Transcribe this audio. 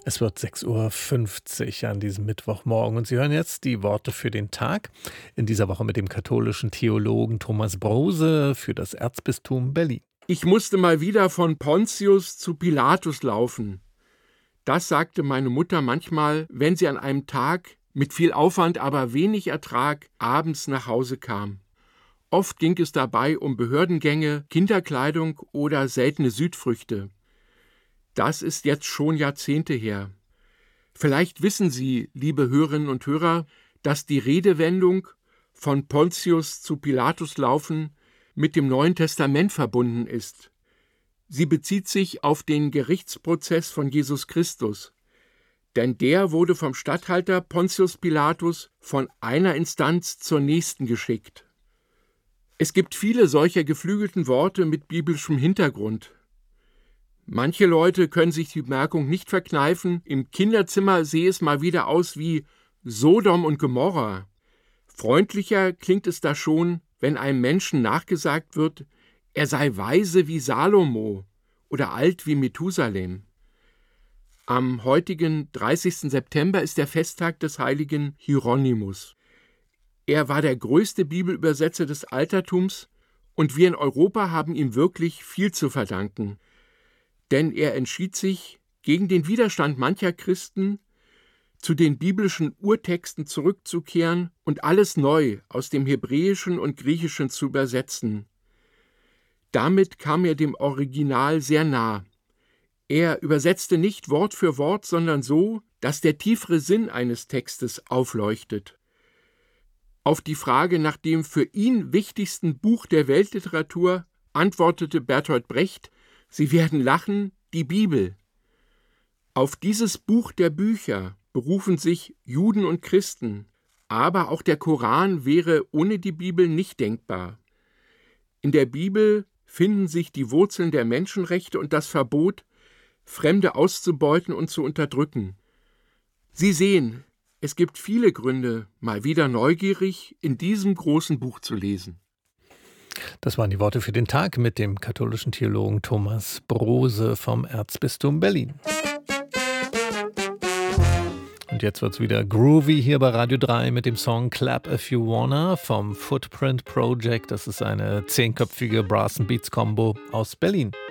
Es wird 6:50 Uhr an diesem Mittwochmorgen und Sie hören jetzt die Worte für den Tag. In dieser Woche mit dem katholischen Theologen Thomas Brose für das Erzbistum Berlin. Ich musste mal wieder von Pontius zu Pilatus laufen. Das sagte meine Mutter manchmal, wenn sie an einem Tag mit viel Aufwand, aber wenig Ertrag abends nach Hause kam. Oft ging es dabei um Behördengänge, Kinderkleidung oder seltene Südfrüchte. Das ist jetzt schon Jahrzehnte her. Vielleicht wissen Sie, liebe Hörerinnen und Hörer, dass die Redewendung von Pontius zu Pilatus laufen mit dem Neuen Testament verbunden ist. Sie bezieht sich auf den Gerichtsprozess von Jesus Christus. Denn der wurde vom Statthalter Pontius Pilatus von einer Instanz zur nächsten geschickt. Es gibt viele solcher geflügelten Worte mit biblischem Hintergrund. Manche Leute können sich die Bemerkung nicht verkneifen, im Kinderzimmer sehe es mal wieder aus wie Sodom und Gomorra. Freundlicher klingt es da schon, wenn einem Menschen nachgesagt wird, er sei weise wie Salomo oder alt wie Methusalem. Am heutigen 30. September ist der Festtag des heiligen Hieronymus. Er war der größte Bibelübersetzer des Altertums und wir in Europa haben ihm wirklich viel zu verdanken. Denn er entschied sich, gegen den Widerstand mancher Christen, zu den biblischen Urtexten zurückzukehren und alles neu aus dem Hebräischen und Griechischen zu übersetzen. Damit kam er dem Original sehr nah. Er übersetzte nicht Wort für Wort, sondern so, dass der tiefere Sinn eines Textes aufleuchtet. Auf die Frage nach dem für ihn wichtigsten Buch der Weltliteratur antwortete Bertolt Brecht, Sie werden lachen, die Bibel. Auf dieses Buch der Bücher berufen sich Juden und Christen, aber auch der Koran wäre ohne die Bibel nicht denkbar. In der Bibel finden sich die Wurzeln der Menschenrechte und das Verbot, Fremde auszubeuten und zu unterdrücken. Sie sehen, es gibt viele Gründe, mal wieder neugierig in diesem großen Buch zu lesen. Das waren die Worte für den Tag mit dem katholischen Theologen Thomas Brose vom Erzbistum Berlin. Und jetzt wird's wieder groovy hier bei Radio 3 mit dem Song Clap If You Wanna vom Footprint Project. Das ist eine 10-köpfige Brass and Beats Combo aus Berlin.